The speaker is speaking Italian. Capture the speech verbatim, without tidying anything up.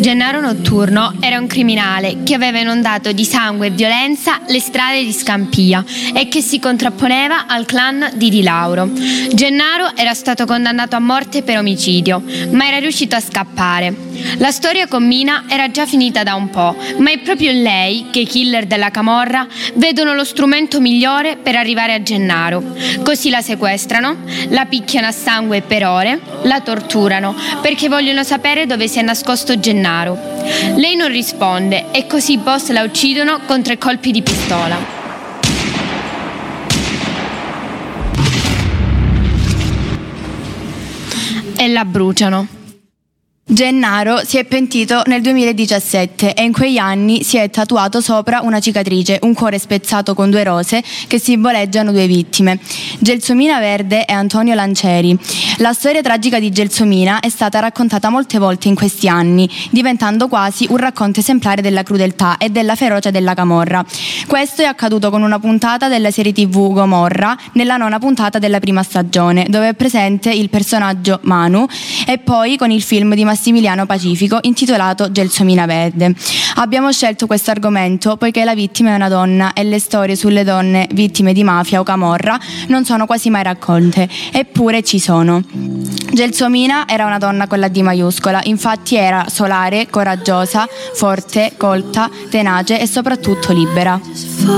Gennaro Notturno era un criminale che aveva inondato di sangue e violenza le strade di Scampia e che si contrapponeva al clan di Di Lauro. Gennaro era stato condannato a morte per omicidio, ma era riuscito a scappare. La storia con Mina era già finita da un po', ma è proprio lei che i killer della camorra vedono lo strumento migliore per arrivare a Gennaro. Così la sequestrano, la picchiano a sangue per ore, la torturano perché vogliono sapere dove si è nascosto Gennaro. Lei non risponde e così i boss la uccidono con tre colpi di pistola. E la bruciano. Gennaro si è pentito nel duemiladiciassette e in quegli anni si è tatuato sopra una cicatrice, un cuore spezzato con due rose che simboleggiano due vittime, Gelsomina Verde e Antonio Lancieri. La storia tragica di Gelsomina è stata raccontata molte volte in questi anni, diventando quasi un racconto esemplare della crudeltà e della ferocia della camorra. Questo è accaduto con una puntata della serie tivù Gomorra, nella nona puntata della prima stagione, dove è presente il personaggio Manu, e poi con il film di Massimiliano Pacifico intitolato Gelsomina Verde. Abbiamo scelto questo argomento poiché la vittima è una donna e le storie sulle donne vittime di mafia o camorra non sono quasi mai raccolte, eppure ci sono. Gelsomina era una donna con la D maiuscola, infatti era solare, coraggiosa, forte, colta, tenace e soprattutto libera.